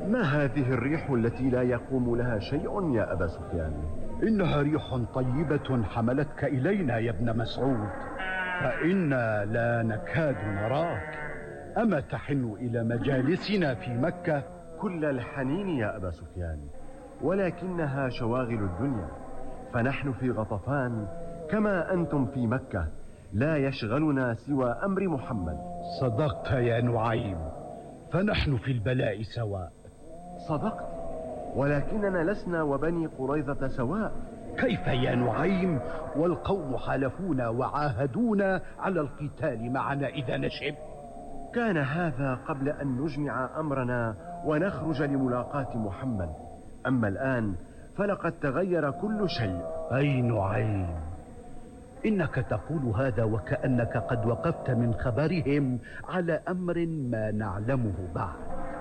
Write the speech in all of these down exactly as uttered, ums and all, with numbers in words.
ما هذه الريح التي لا يقوم لها شيء يا أبا سفيان؟ إنها ريح طيبة حملتك إلينا يا ابن مسعود، فإنا لا نكاد نراك. أما تحن إلى مجالسنا في مكة؟ كل الحنين يا أبا سفيان، ولكنها شواغل الدنيا، فنحن في غطفان كما أنتم في مكة، لا يشغلنا سوى أمر محمد. صدقت يا نعيم، فنحن في البلاء سواء. صدقت، ولكننا لسنا وبني قريظة سواء. كيف يا نعيم والقوم حالفونا وعاهدونا على القتال معنا إذا نشب؟ كان هذا قبل أن نجمع أمرنا ونخرج لملاقاة محمد، أما الآن فلقد تغير كل شيء. أي نعيم، إنك تقول هذا وكأنك قد وقفت من خبرهم على أمر ما نعلمه بعد،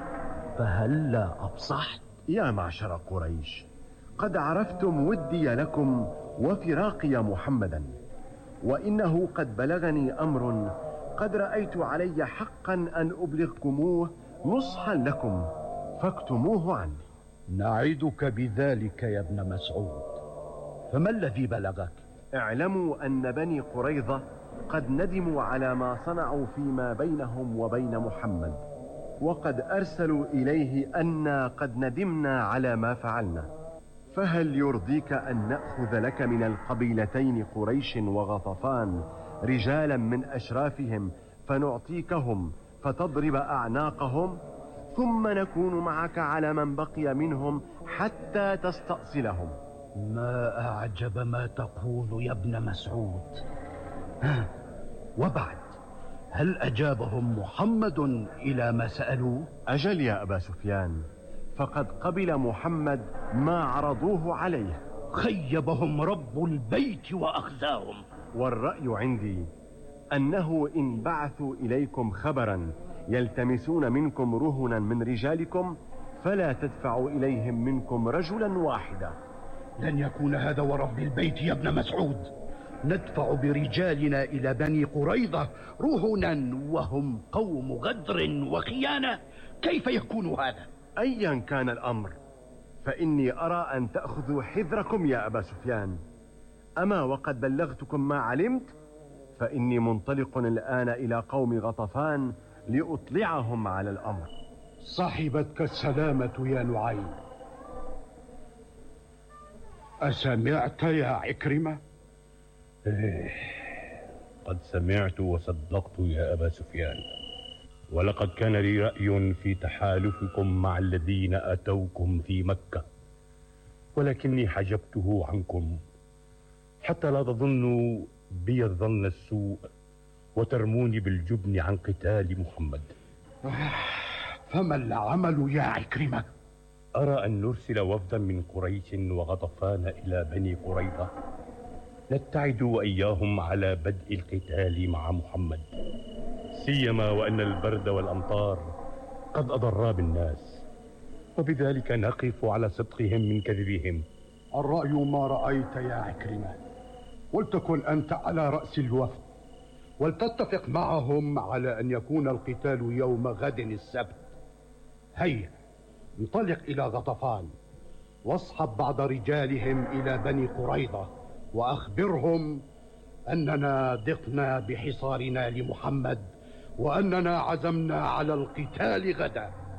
فهل لا أفصحت؟ يا معشر قريش، قد عرفتم ودي لكم وفراقي محمدا، وإنه قد بلغني أمر قد رأيت علي حقا أن أبلغكموه نصحا لكم، فاكتموه عني. نعدك بذلك يا ابن مسعود، فما الذي بلغك؟ اعلموا أن بني قريظة قد ندموا على ما صنعوا فيما بينهم وبين محمد، وقد أرسلوا إليه أنا قد ندمنا على ما فعلنا، فهل يرضيك أن نأخذ لك من القبيلتين قريش وغطفان رجالا من أشرافهم فنعطيكهم فتضرب أعناقهم، ثم نكون معك على من بقي منهم حتى تستأصلهم؟ ما أعجب ما تقول يا ابن مسعود. ها، وبعد هل أجابهم محمد إلى ما سألوه؟ أجل يا أبا سفيان، فقد قبل محمد ما عرضوه عليه. خيبهم رب البيت وأخزاهم. والرأي عندي أنه إن بعثوا إليكم خبرا يلتمسون منكم رهنا من رجالكم فلا تدفعوا إليهم منكم رجلا واحدا. لن يكون هذا ورب البيت يا ابن مسعود. ندفع برجالنا إلى بني قريظة رهنا وهم قوم غدر وخيانة، كيف يكون هذا؟ أيا كان الأمر فإني أرى أن تأخذوا حذركم يا أبا سفيان. أما وقد بلغتكم ما علمت، فإني منطلق الآن إلى قوم غطفان لأطلعهم على الأمر. صاحبتك السلامة يا نعيم. أسمعت يا عكرمة؟ إيه، قد سمعت وصدقت يا أبا سفيان، ولقد كان لي رأي في تحالفكم مع الذين أتوكم في مكة، ولكني حجبته عنكم حتى لا تظنوا بي الظن السوء وترموني بالجبن عن قتال محمد. فما العمل يا عكرمة؟ أرى أن نرسل وفدا من قريش وغطفان إلى بني قريظة نتعد وإياهم على بدء القتال مع محمد، سيما وأن البرد والأمطار قد أضرا بالناس، وبذلك نقف على صدقهم من كذبهم. الرأي ما رأيت يا عكرمة، ولتكن أنت على رأس الوفد، ولتتفق معهم على أن يكون القتال يوم غد السبت. هيا انطلق إلى غطفان، واصحب بعض رجالهم إلى بني قريظة، وأخبرهم أننا ضقنا بحصارنا لمحمد، وأننا عزمنا على القتال غدا.